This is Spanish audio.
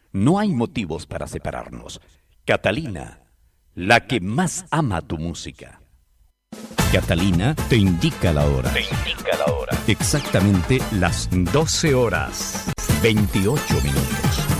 No hay motivos para separarnos. Catalina, la que más ama tu música. Catalina te indica la hora. Te indica la hora. Exactamente las 12 horas, 28 minutos.